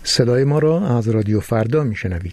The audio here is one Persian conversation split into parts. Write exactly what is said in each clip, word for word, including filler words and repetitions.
صدای ما را از رادیو فردا میشنوید.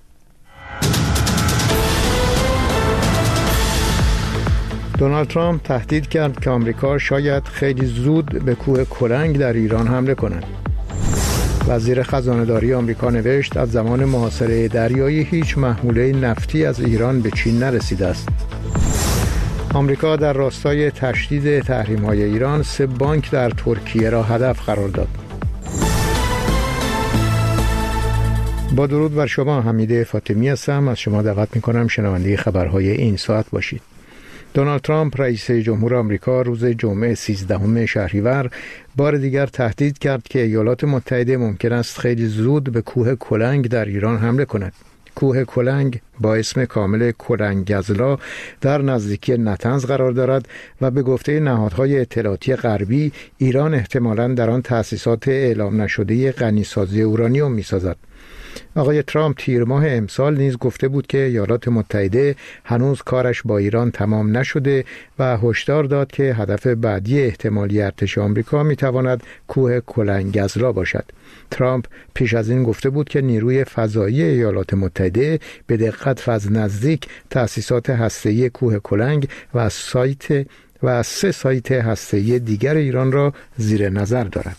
دونالد ترامپ تهدید کرد که آمریکا شاید خیلی زود به کوه کلنگ در ایران حمله کند. وزیر خزانه‌داری آمریکا نوشت از زمان محاصره دریایی هیچ محموله نفتی از ایران به چین نرسیده است. آمریکا در راستای تشدید تحریم‌های ایران سه بانک در ترکیه را هدف قرار داد. با درود بر شما، حمیده فاطمی هستم. از شما دعوت می‌کنم شنونده خبرهای این ساعت باشید. دونالد ترامپ رئیس جمهور آمریکا روز جمعه سیزدهم شهریور بار دیگر تهدید کرد که ایالات متحده ممکن است خیلی زود به کوه کلنگ در ایران حمله کند. کوه کلنگ با اسم کامل کلنگزلا در نزدیکی نطنز قرار دارد و به گفته نهادهای اطلاعاتی غربی ایران احتمالاً در آن تأسیسات اعلام نشده غنیسازی اورانیوم می‌سازد. آقای ترامپ تیر ماه امسال نیز گفته بود که ایالات متحده هنوز کارش با ایران تمام نشده و هشدار داد که هدف بعدی احتمالی ارتش آمریکا میتواند کوه کلنگزلا باشد. ترامپ پیش از این گفته بود که نیروی فضایی ایالات متحده به دقت و از نزدیک تأسیسات هسته‌ای کوه کلنگ و سایت و سه سایت هسته‌ای دیگر ایران را زیر نظر دارد.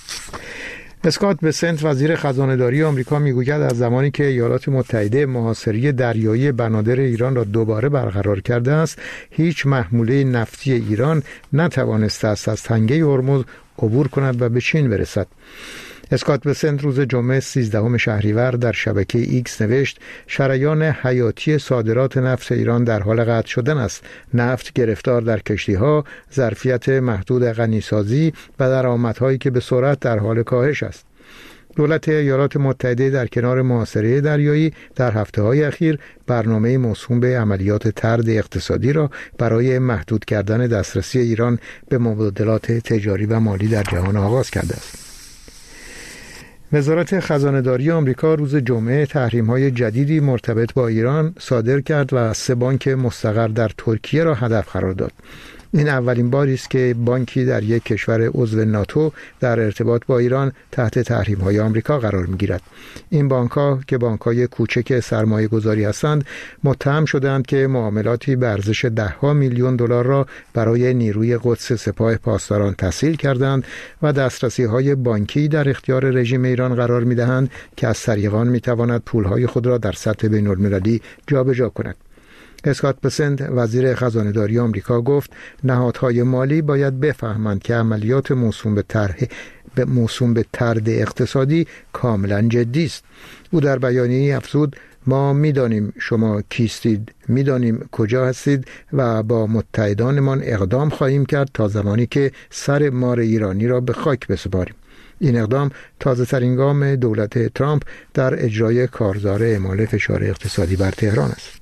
اسکات بسنت وزیر خزانه‌داری آمریکا میگوید از زمانی که ایالات متحده محاصره دریایی بنادر ایران را دوباره برقرار کرده است، هیچ محموله نفتی ایران نتوانسته است از تنگه هرمز عبور کند و به چین برسد. اسکات بسنت روز جمعه سیزدهم شهریور در شبکه ایکس نوشت شریان حیاتی صادرات نفت ایران در حال قطع شدن است. نفت گرفتار در کشتی‌ها، ظرفیت محدود غنیسازی و درآمدهایی که به سرعت در حال کاهش است. دولت ایالات متحده در کنار محاصره دریایی در هفته‌های اخیر برنامه موسوم به عملیات طرد اقتصادی را برای محدود کردن دسترسی ایران به مبادلات تجاری و مالی در جهان آغاز کرده است. وزارت خزانه‌داری آمریکا روز جمعه تحریم‌های جدیدی مرتبط با ایران صادر کرد و سه بانک مستقر در ترکیه را هدف قرار داد. این اولین باری است که بانکی در یک کشور عضو ناتو در ارتباط با ایران تحت تحریم‌های آمریکا قرار می‌گیرد. این بانک‌ها که بانک‌های کوچک سرمایه‌گذاری هستند، متهم شدند که معاملاتی به ارزش ده‌ها میلیون دلار را برای نیروی قدس سپاه پاسداران تسهیل کردند و دسترسی‌های بانکی در اختیار رژیم ایران قرار می‌دهند که از طریق آن می‌تواند پول‌های خود را در سطح بین‌المللی جابجا کند. اسکات بسنت وزیر خزانه‌داری آمریکا گفت نهادهای مالی باید بفهمند که عملیات موسوم به طرح به موسوم به طرد اقتصادی کاملا جدی است. او در بیانیه‌ای افزود ما می‌دانیم شما کیستید، می‌دانیم کجا هستید و با متحدانمان اقدام خواهیم کرد تا زمانی که سر مار ایرانی را به خاک بسپاریم. این اقدام تازه ترین گام دولت ترامپ در اجرای کارزار اعمال فشار اقتصادی بر تهران است.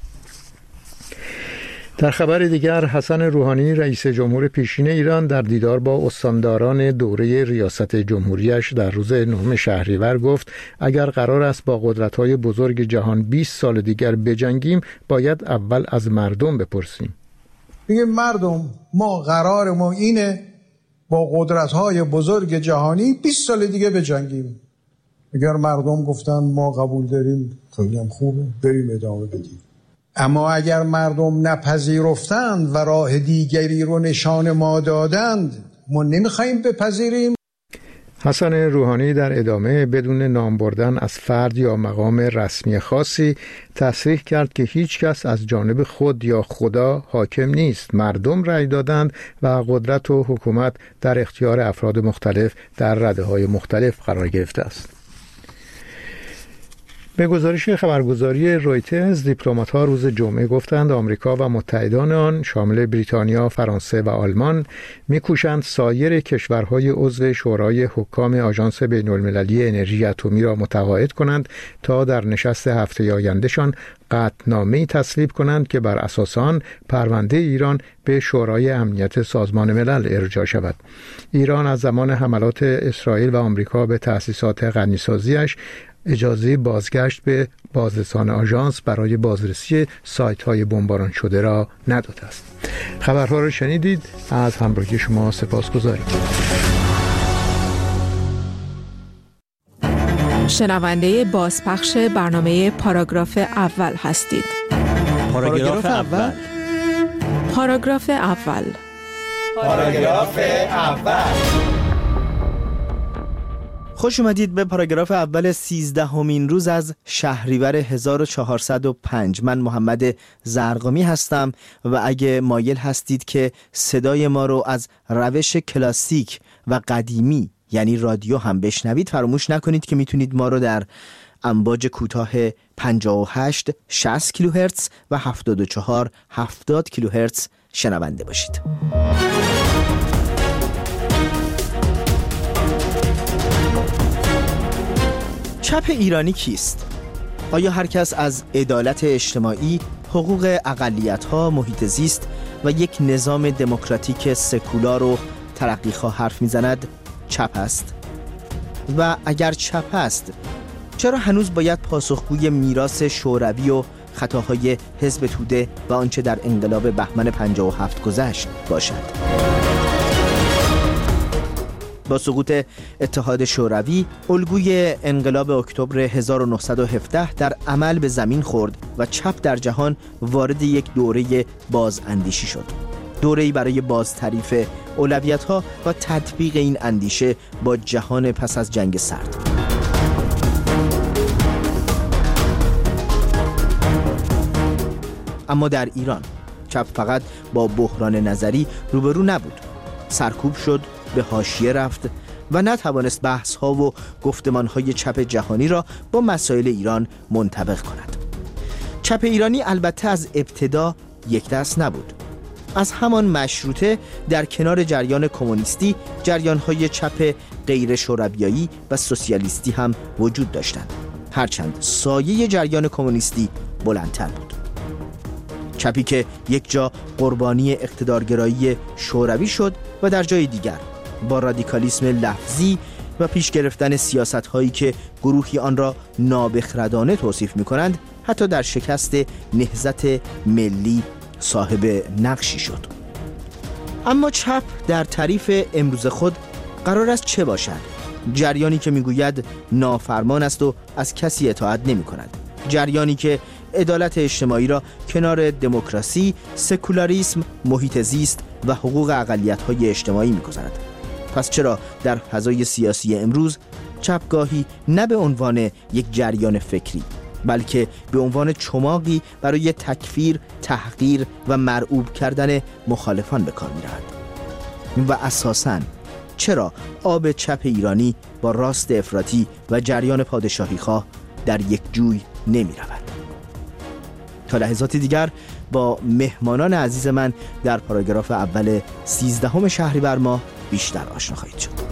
در خبر دیگر، حسن روحانی رئیس جمهور پیشین ایران در دیدار با استانداران دوره ریاست جمهوریش در روز نهم شهریور گفت اگر قرار است با قدرت‌های بزرگ جهان بیست سال دیگر بجنگیم باید اول از مردم بپرسیم. میگه مردم ما قرار ما اینه با قدرت‌های بزرگ جهانی بیست سال دیگه بجنگیم. اگر مردم گفتن ما قبول داریم خیلی هم خوبه، بریم ادامه بدیم. اما اگر مردم نپذیرفتند و راه دیگری رو نشان ما دادند، ما نمیخوایم بپذیریم. حسن روحانی در ادامه بدون نام بردن از فرد یا مقام رسمی خاصی تصریح کرد که هیچ کس از جانب خود یا خدا حاکم نیست. مردم رأی دادند و قدرت و حکومت در اختیار افراد مختلف در رده‌های مختلف قرار گرفته است. به گزارش خبرگزاری رویترز، دیپلمات‌ها روز جمعه گفتند آمریکا و متحدان آن شامل بریتانیا، فرانسه و آلمان می‌کوشند سایر کشورهای عضو شورای حکام آژانس بین‌المللی انرژی اتمی را متقاعد کنند تا در نشست هفته آیندهشان قطعنامه‌ای تصویب کنند که بر اساس آن پرونده ایران به شورای امنیت سازمان ملل ارجاع شود. ایران از زمان حملات اسرائیل و آمریکا به تأسیسات غنیسازی‌اش اجازه بازگشت به بازرسان آژانس برای بازرسی سایت‌های بمباران شده را نداده است. خبرها را شنیدید. از همراهی شما سپاسگزاریم. شنونده بازپخش برنامه پاراگراف اول هستید. پاراگراف اول پاراگراف اول پاراگراف اول خوش اومدید به پاراگراف اول سیزدهمین روز از شهریور هزار و چهارصد و پنج. من محمد زرقامی هستم و اگه مایل هستید که صدای ما رو از روش کلاسیک و قدیمی یعنی رادیو هم بشنوید، فراموش نکنید که میتونید ما رو در امواج کوتاه پنجاه و هشت شصت کیلوهرتز و هفتاد و چهار هفتاد کیلوهرتز شنونده باشید. چپ ایرانی کیست؟ آیا هر کس از عدالت اجتماعی، حقوق اقلیت‌ها، محیط زیست و یک نظام دموکراتیک سکولار و ترقیخواه حرف میزند چپ است؟ و اگر چپ است چرا هنوز باید پاسخگوی میراث شوروی و خطاهای حزب توده و آنچه در انقلاب بهمن پنجاه و هفت گذشت باشد؟ با سقوط اتحاد شوروی، الگوی انقلاب اکتبر هزار و نهصد و هفده در عمل به زمین خورد و چپ در جهان وارد یک دوره بازاندیشی شد. دوره‌ای برای بازتعریف اولویت‌ها و تطبیق این اندیشه با جهان پس از جنگ سرد. اما در ایران چپ فقط با بحران نظری روبرو نبود. سرکوب شد، به حاشیه رفت و نتوانست بحث‌ها و گفتمان‌های چپ جهانی را با مسائل ایران منطبق کند. چپ ایرانی البته از ابتدا یک دست نبود. از همان مشروطه در کنار جریان کمونیستی، جریان‌های چپ غیر شورویایی و سوسیالیستی هم وجود داشتند، هرچند سایه جریان کمونیستی بلندتر بود. چپی که یک جا قربانی اقتدارگرایی شوروی شد و در جای دیگر با رادیکالیسم لفظی و پیش گرفتن سیاست‌هایی که گروهی آن را نابخردانه توصیف می‌کنند، حتی در شکست نهضت ملی صاحب نقشی شد. اما چپ در تعریف امروز خود قرار است چه باشد؟ جریانی که میگوید نافرمان است و از کسی اطاعت نمی کند. جریانی که عدالت اجتماعی را کنار دموکراسی، سکولاریسم، محیط زیست و حقوق اقلیت‌های اجتماعی می‌گذارد. پس چرا در فضای سیاسی امروز چپگاهی نه به عنوان یک جریان فکری بلکه به عنوان چماقی برای تکفیر، تحقیر و مرعوب کردن مخالفان به کار می‌رود؟ و اساساً چرا آب چپ ایرانی با راست افراطی و جریان پادشاهی خواه در یک جوی نمی‌رود؟ تا لحظاتی دیگر با مهمانان عزیز من در پاراگراف اول سیزدهم شهریور ماه بیشتر آشنا خواهید شد.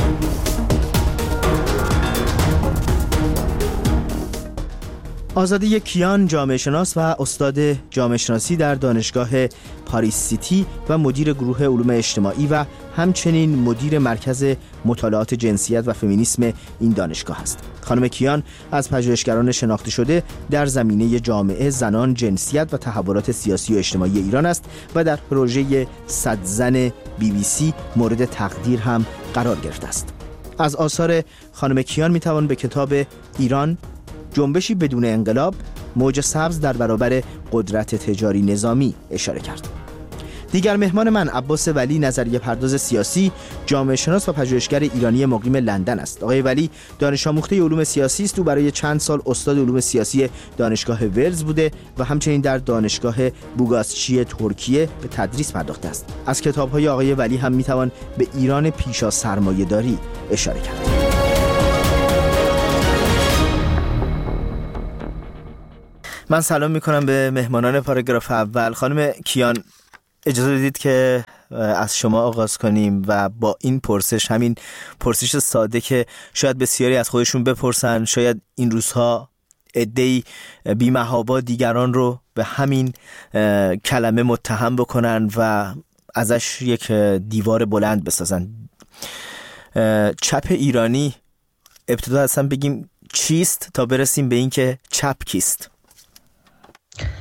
آزاده کیان، جامعه شناس و استاد جامعه شناسی در دانشگاه پاریس سیتی و مدیر گروه علوم اجتماعی و همچنین مدیر مرکز مطالعات جنسیت و فمینیسم این دانشگاه است. خانم کیان از پژوهشگران شناخته شده در زمینه جامعه، زنان، جنسیت و تحولات سیاسی و اجتماعی ایران است و در پروژه صد زن بی بی سی مورد تقدیر هم قرار گرفته است. از آثار خانم کیان میتوان به کتاب ایران جنبشی بدون انقلاب، موج سبز در برابر قدرت تجاری نظامی اشاره کرد. دیگر مهمان من عباس ولی، نظریه پرداز سیاسی، جامعه شناس و پژوهشگر ایرانی مقیم لندن است. آقای ولی دانش آموخته علوم سیاسی است و برای چند سال استاد علوم سیاسی دانشگاه ولز بوده و همچنین در دانشگاه بوگازچی ترکیه به تدریس پرداخته است. از کتاب‌های آقای ولی هم میتوان به ایران پیش از سرمایه‌داری اشاره کرد. من سلام میکنم به مهمانان پاراگراف اول. خانم کیان، اجازه بدید که از شما آغاز کنیم و با این پرسش، همین پرسش ساده که شاید بسیاری از خودشون بپرسن، شاید این روزها عده‌ای بی‌محابا دیگران رو به همین کلمه متهم بکنن و ازش یک دیوار بلند بسازن. چپ ایرانی، ابتدا اصلا بگیم چیست تا برسیم به این که چپ کیست؟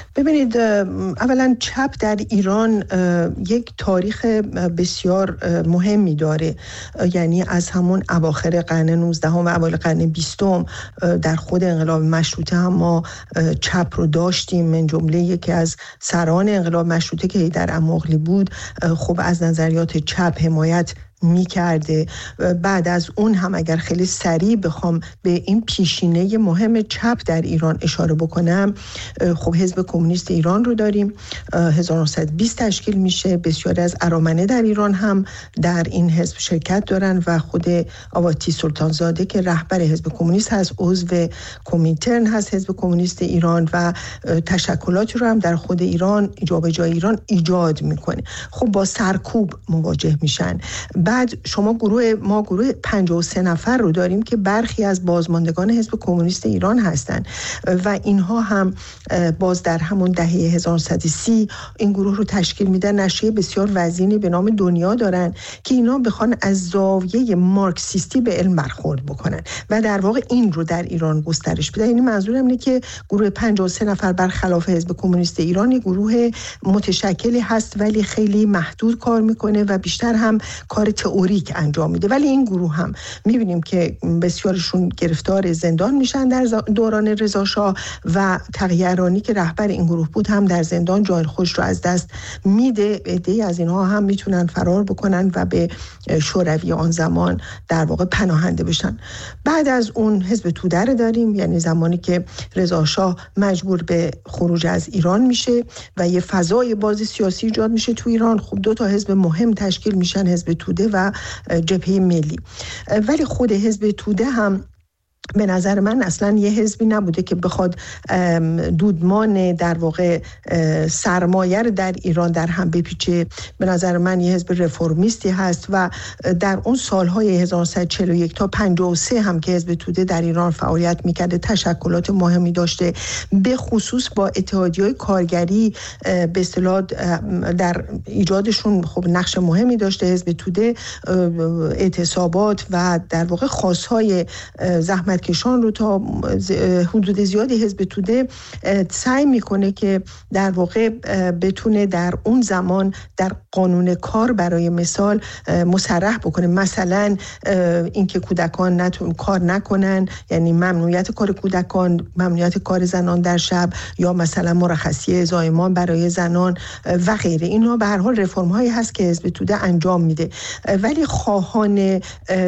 ببینید، اولا چپ در ایران یک تاریخ بسیار مهمی داره، یعنی از همون اواخر قرن نوزدهم و اوایل قرن بیستم در خود انقلاب مشروطه هم ما چپ رو داشتیم. من جمله یکی از سران انقلاب مشروطه که در اماغلی بود خب از نظریات چپ حمایت می کرده. بعد از اون هم اگر خیلی سریع بخوام به این پیشینه مهم چپ در ایران اشاره بکنم، خب حزب کمونیست ایران رو داریم، هزار و نهصد و بیست تشکیل میشه. بسیاری از ارامنه در ایران هم در این حزب شرکت دارن و خود آواتی سلطانزاده که رهبر حزب کمونیست هست عضو کمیترن هست حزب کمونیست ایران و تشکلاتی رو هم در خود ایران جابجایی ایران ایجاد میکنه. خب با سرکوب مواجه میشن. بعد شما گروه ما گروه پنجاه و سه نفر رو داریم که برخی از بازماندگان حزب کمونیست ایران هستند و اینها هم باز در همون دهه هزار و نهصد و سی این گروه رو تشکیل میدن. نشریه بسیار وزینی به نام دنیا دارن که اینا بخوان از زاویه مارکسیستی به علم برخورد بکنن و در واقع این رو در ایران گسترش بدن. یعنی منظورم اینه که گروه پنجاه و سه نفر برخلاف حزب کمونیست ایران یک گروه متشکلی هست ولی خیلی محدود کار میکنه و بیشتر هم کار تئوریک انجام میده. ولی این گروه هم میبینیم که بسیارشون گرفتار زندان میشن در دوران رضا شاه و تقی‌رانی که رهبر این گروه بود هم در زندان جای خودش رو از دست میده. عده‌ای از اینها هم میتونن فرار بکنن و به شوروی آن زمان در واقع پناهنده بشن. بعد از اون حزب توده رو داریم، یعنی زمانی که رضا شاه مجبور به خروج از ایران میشه و یه فضای بازی سیاسی ایجاد میشه تو ایران. خب دو تا حزب مهم تشکیل میشن، حزب توده و جبهه ملی. ولی خود حزب توده هم به نظر من اصلا یه حزبی نبوده که بخواد دودمان در واقع سرمایه در ایران در هم بپیچه. به نظر من یه حزب رفرمیستی هست و در اون سالهای هزار و نهصد و چهل و یک تا پنجاه و سه هم که حزب توده در ایران فعالیت میکرده تشکلات مهمی داشته، به خصوص با اتحادیه‌های کارگری به اصطلاح در ایجادشون خب نقش مهمی داشته. حزب توده اعتصابات و در واقع خواست‌های زحمت کشان رو تا حدود زیادی حزب توده سعی میکنه که در واقع بتونه در اون زمان در قانون کار برای مثال مصرح بکنه، مثلا اینکه کودکان نتون کار نکنن، یعنی ممنوعیت کار کودکان، ممنوعیت کار زنان در شب، یا مثلا مرخصی زایمان برای زنان و غیره. اینها به هر حال رفرم هایی هست که حزب توده انجام میده. ولی خواهان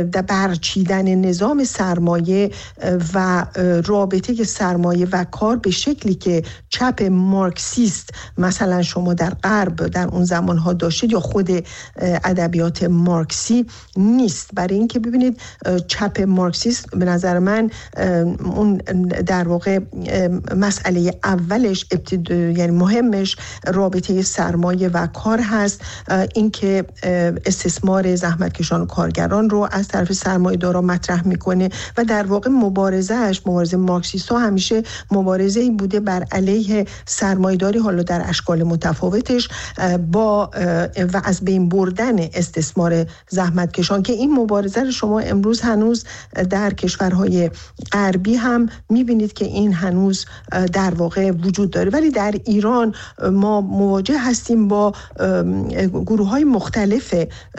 برچیدن نظام سرمایه و رابطه سرمایه و کار به شکلی که چپ مارکسیست مثلا شما در غرب در اون زمانها داشتید یا خود ادبیات مارکسی نیست. برای اینکه ببینید چپ مارکسیست به نظر من اون در واقع مسئله اولش ابتدا یعنی مهمش رابطه سرمایه و کار هست، اینکه استثمار زحمتکشان و کارگران رو از طرف سرمایه‌دارا مطرح میکنه و در واقع مبارزهش مبارزه مارکسیستا همیشه مبارزه‌ای بوده بر علیه سرمایه‌داری، حالا در اشکال متفاوتش، با و از بین بردن استثمار زحمتکشان، که این مبارزه رو شما امروز هنوز در کشورهای غربی هم می‌بینید که این هنوز در واقع وجود داره. ولی در ایران ما مواجه هستیم با گروه‌های مختلف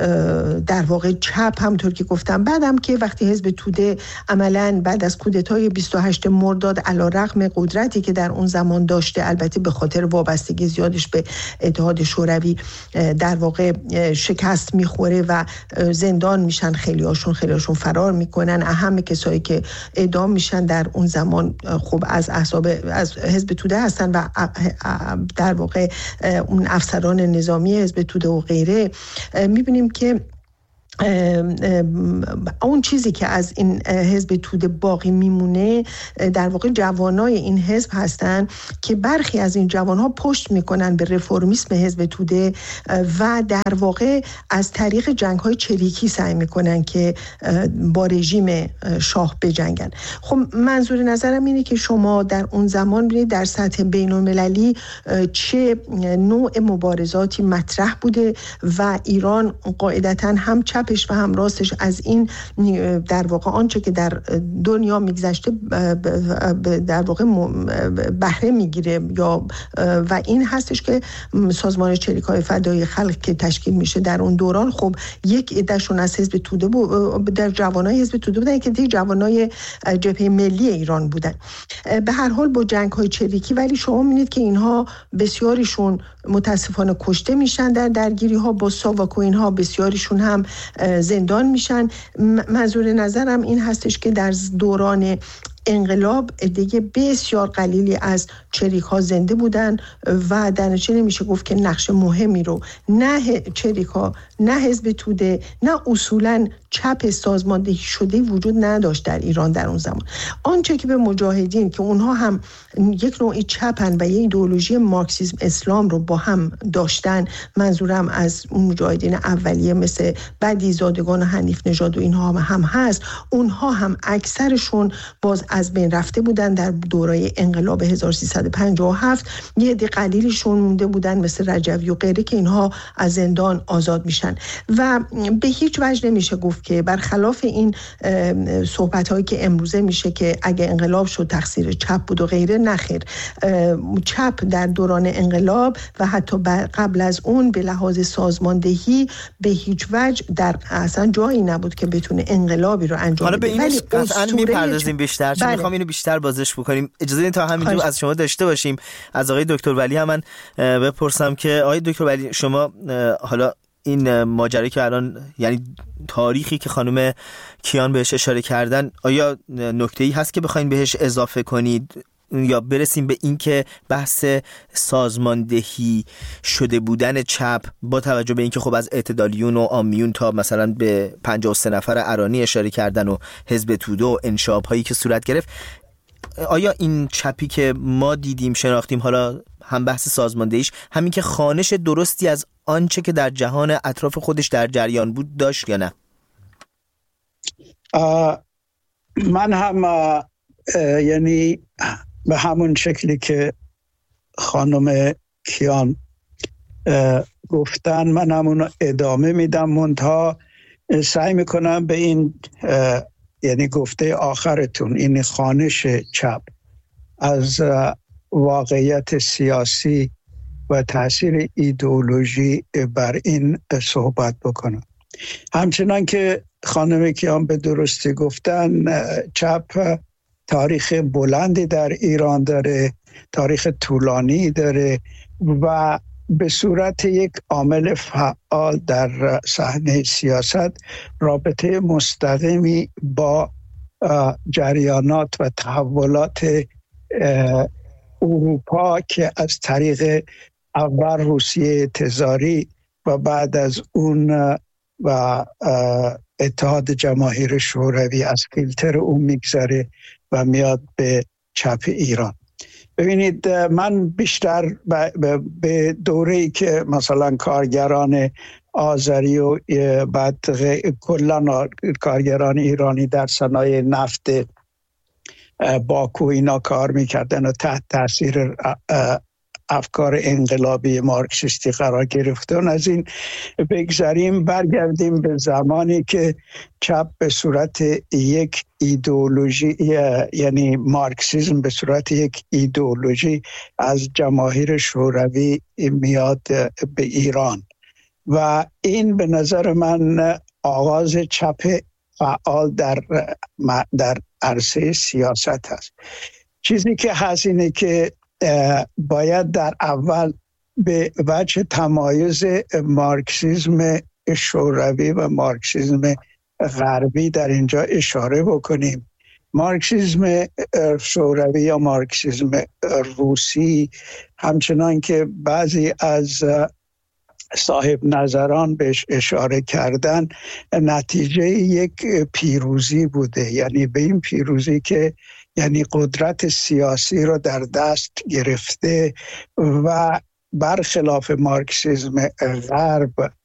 در واقع چپ، همونطور که گفتم. بعدم که وقتی حزب توده عملاً بعد از کودتای بیست و هشتم مرداد علیرغم قدرتی که در اون زمان داشته، البته به خاطر وابستگی زیادش به اتحاد شوروی در واقع شکست میخوره و زندان میشن، خیلی هاشون خیلی هاشون فرار میکنن. اهم کسایی که اعدام میشن در اون زمان خب از احزاب از حزب توده هستن و در واقع اون افسران نظامی حزب توده و غیره. میبینیم که اون چیزی که از این حزب توده باقی میمونه در واقع جوانای این حزب هستن که برخی از این جوانها پشت میکنن به رفرمیسم حزب توده و در واقع از طریق جنگ‌های چریکی سعی میکنن که با رژیم شاه بجنگن. خب منظور نظرم اینه که شما در اون زمان ببینید در سطح بین‌المللی چه نوع مبارزاتی مطرح بوده و ایران قاعدتاً هم چپ چپش و هم راستش از این در واقع آنچه که در دنیا میگذشته در واقع بهره میگیره یا و این هستش که سازمان چریک‌های فدایی خلق که تشکیل میشه در اون دوران خب یک عدهشون از حزب توده بود، در جوانای حزب توده بودن که دیگه جوانای جبهه ملی ایران بودن. به هر حال با جنگ‌های چریکی ولی شما می‌بینید که اینها بسیاریشون متاسفانه کشته میشن در درگیری‌ها با ساواک و اینها، بسیاریشون هم زندان میشن. منظور نظرم این هستش که در دوران انقلاب دیگه بسیار قلیلی از چریک ها زنده بودن و در نتیجه نمیشه گفت که نقش مهمی رو نه چریک ها نه حزب توده نه اصولا چپ سازماندهی شده وجود نداشت در ایران در اون زمان. آنچه که به مجاهدین که اونها هم یک نوعی چپن و یک ایدئولوژی مارکسیسم اسلام رو با هم داشتن، منظورم از اون مجاهدین اولیه مثل بدیزادگان و حنیف نژاد و اینها هم هست، اونها هم اکثرشون باز از بین رفته بودن در دوره انقلاب هزار و سیصد و پنجاه و هفت. یه عده قلیلشون مونده بودن مثل رجوی و غیره که اینها از زندان آزاد میشن و به هیچ وجه نمیشه گفت که برخلاف این صحبت هایی که امروزه میشه که اگه انقلاب شد تقصیر چپ بود و غیره، نخیر. چپ در دوران انقلاب و حتی قبل از اون به لحاظ سازماندهی به هیچ وجه در اصلا جایی نبود که بتونه انقلابی رو انجام بده. حالا به این قطعا میپردازیم بیشتر، چون میخوام اینو بیشتر بازش بکنیم. اجازه بدید تا همینجور از شما داشته باشیم. از آقای دکتر ولی هم من بپرسم که آقای دکتر ولی شما حالا این ماجرایی که الان یعنی تاریخی که خانم کیان بهش اشاره کردن، آیا نکته‌ای هست که بخواید بهش اضافه کنید یا برسیم به این که بحث سازماندهی شده بودن چپ با توجه به اینکه خب از اعتدالیون و عامیون تا مثلا به پنجاه و سه نفر ارانی اشاره کردن و حزب توده و انشاب هایی که صورت گرفت، آیا این چپی که ما دیدیم شناختیم حالا هم بحث سازماندهیش همین که خوانش درستی از آنچه که در جهان اطراف خودش در جریان بود داشت یا نه؟ من هم یعنی به همون شکلی که خانم کیان گفتن من همونو ادامه میدم، منتها سعی میکنم به این یعنی گفته آخرتون، این خوانش چپ از واقعیت سیاسی و تاثیر ایدئولوژی بر این صحبت بکنم. همچنان که خانم کیان به درستی گفتن، چپ تاریخ بلندی در ایران داره، تاریخ طولانی داره و به صورت یک عامل فعال در صحنه سیاست رابطه مستقیمی با جریانات و تحولات اروپا که از طریق اول روسیه تزاری و بعد از اون و اتحاد جماهیر شوروی از فیلتر اون میگذره و میاد به چپ ایران. ببینید من بیشتر به دوره‌ای که مثلا کارگران آذری و بعد کلا کارگران ایرانی در صنایع نفت باکو اینا کار میکردن و تحت تاثیر افکار انقلابی مارکسیستی قرار گرفتن، از این بگذاریم برگردیم به زمانی که چپ به صورت یک ایدئولوژی، یعنی مارکسیسم به صورت یک ایدئولوژی از جماهیر شوروی میاد به ایران و این به نظر من آغاز چپ فعال در در عرصه سیاست هست. چیزی که هست اینه که باید در اول به وجه تمایز مارکسیسم شوروی و مارکسیسم غربی در اینجا اشاره بکنیم. مارکسیسم شوروی یا مارکسیسم روسی، همچنان که بعضی از صاحب نظران بهش اشاره کردن، نتیجه یک پیروزی بوده، یعنی به این پیروزی که یعنی قدرت سیاسی رو در دست گرفته و برخلاف مارکسیسم غرب